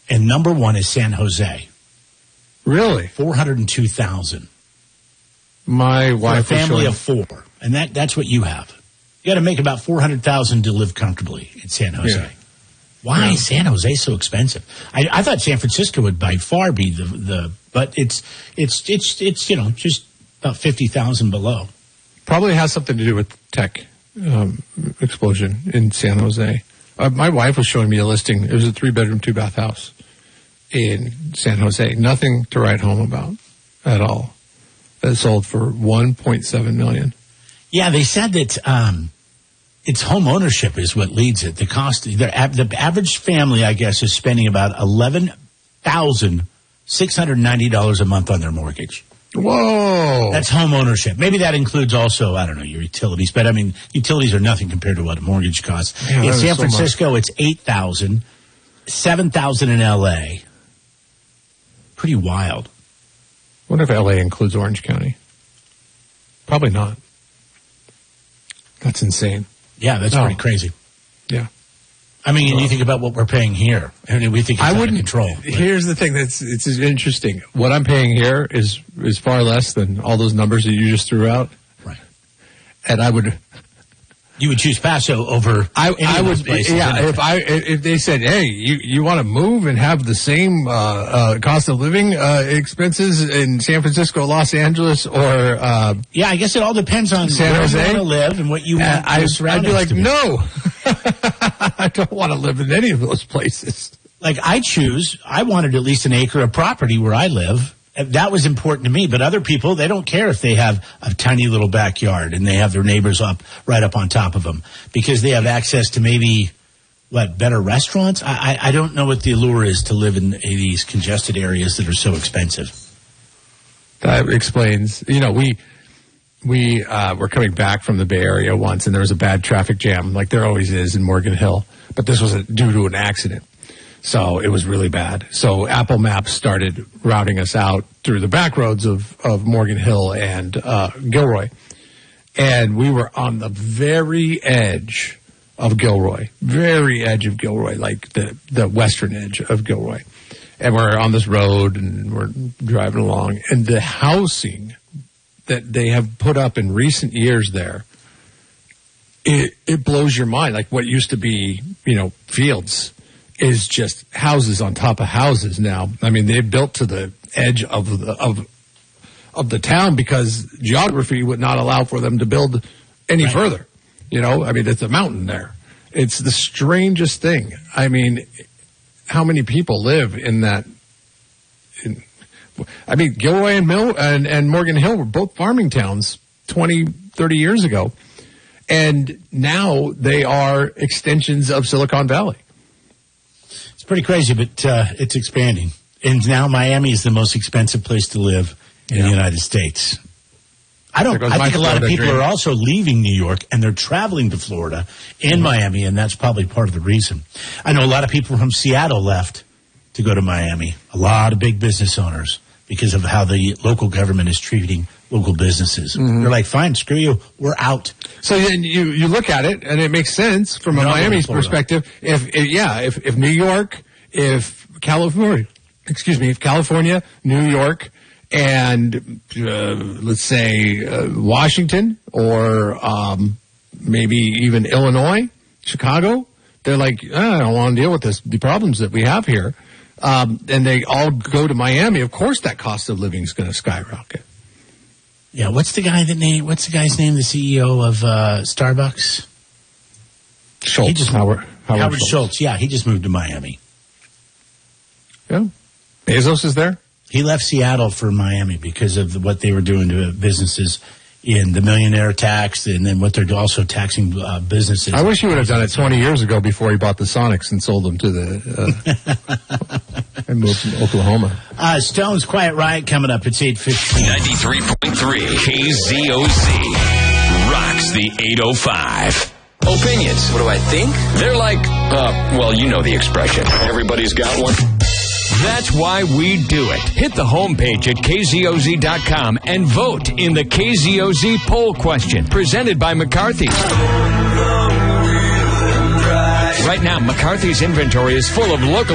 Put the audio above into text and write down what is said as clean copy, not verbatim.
And number one is San Jose. Really? 402,000. My wife for a family of four. And that's what you have. You got to make about 400,000 to live comfortably in San Jose. Yeah. Why is San Jose so expensive? I thought San Francisco would by far be but it's just about 50,000 below. Probably has something to do with tech explosion in San Jose. My wife was showing me a listing. It was a 3-bedroom, 2-bath house in San Jose. Nothing to write home about at all. That sold for $1.7 million. Yeah, they said that it's home ownership is what leads it. The cost, the average family, I guess, is spending about $11,690 a month on their mortgage. Whoa. That's home ownership. Maybe that includes also, I don't know, your utilities. But, I mean, utilities are nothing compared to what a mortgage costs. Yeah, in San Francisco, it's $8,000, $7,000 in L.A. Pretty wild. I wonder if L.A. includes Orange County. Probably not. That's insane. Yeah, that's pretty crazy. Yeah. I mean, you think about what we're paying here. I mean, we think it's out of control. Here's the thing it's interesting. What I'm paying here is far less than all those numbers that you just threw out. Right. And you would choose Paso over any of those places. Yeah, if they said, hey, you want to move and have the same cost of living expenses in San Francisco, Los Angeles, or yeah, I guess it all depends on San where Jose? you want to live and what you want. I'd be like, no, I don't want to live in any of those places. Like I wanted at least an acre of property where I live. That was important to me, but other people, they don't care if they have a tiny little backyard and they have their neighbors right up on top of them because they have access to maybe, better restaurants? I don't know what the allure is to live in these congested areas that are so expensive. That explains, we were coming back from the Bay Area once and there was a bad traffic jam like there always is in Morgan Hill, but this was due to an accident. So it was really bad. So Apple Maps started routing us out through the back roads of Morgan Hill and Gilroy. And we were on the very edge of Gilroy, like the western edge of Gilroy. And we're on this road and we're driving along. And the housing that they have put up in recent years there, it blows your mind. Like what used to be, fields is just houses on top of houses now. I mean, they've built to the edge of the town because geography would not allow for them to build any further. I mean, it's a mountain there. It's the strangest thing. I mean, how many people live in that? Gilroy and Morgan Hill were both farming towns 20, 30 years ago. And now they are extensions of Silicon Valley. Pretty crazy, but it's expanding. And now Miami is the most expensive place to live in the United States. I think a lot of people are also leaving New York and they're traveling to Florida and Miami, and that's probably part of the reason. I know a lot of people from Seattle left to go to Miami. A lot of big business owners because of how the local government is treating local businesses. Mm-hmm. They're like, fine, screw you, we're out. So then you look at it, and it makes sense from a Miami's perspective. If New York, if California, New York, and let's say Washington, or maybe even Illinois, Chicago, they're like, I don't want to deal with the problems that we have here. And they all go to Miami. Of course, that cost of living is going to skyrocket. Yeah, what's the guy's name? The CEO of Starbucks? Schultz. Howard Schultz. Yeah, he just moved to Miami. Yeah. Bezos is there? He left Seattle for Miami because of what they were doing to businesses in the millionaire tax, and then what they're also taxing businesses. I wish he would have done it 20 years ago before he bought the Sonics and sold them to and moved to Oklahoma. Stone's Quiet Riot coming up. It's 8:15. 93.3 KZOZ rocks the 805. Opinions. What do I think? They're like, you know the expression. Everybody's got one. That's why we do it. Hit the homepage at KZOZ.com and vote in the KZOZ poll question presented by McCarthy's. Right now, McCarthy's inventory is full of local